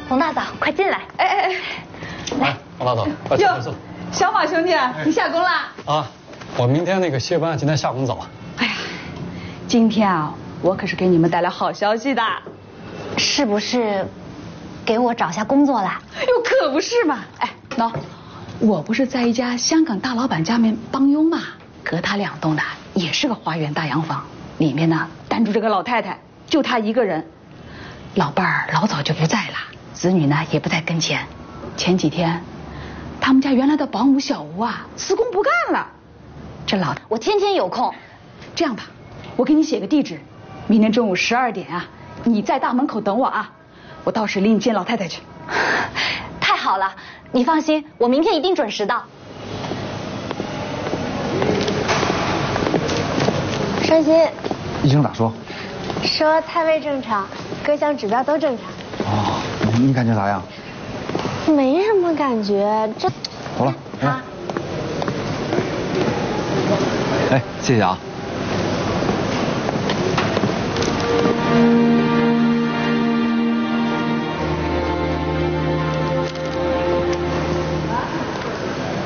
冯大嫂，快进来。 来，冯大嫂，快坐快坐。 小马兄弟，你下工啦？ 啊，我明天那个歇班，今天下工早。 哎呀，今天啊，我可是给你们带来好消息的。 是不是给我找下工作啦？ 哟，可不是嘛！哎，喏，我不是在一家香港大老板家面帮佣嘛，隔他2栋的也是个花园大洋房，里面呢单住这个老太太，就她一个人。老伴儿老早就不在了，子女呢也不在跟前。前几天，他们家原来的保姆小吴啊辞工不干了。这老我天天有空。 这样吧，我给你写个地址，明天中午12点啊，你在大门口等我啊，我到时领你见老太太去。 太好了，你放心，我明天一定准时到。 双鑫， 医生咋说？ 说胎位正常，各项指标都正常。 哦，你感觉咋样？ 没什么感觉，这。 好了，来。哎，谢谢啊。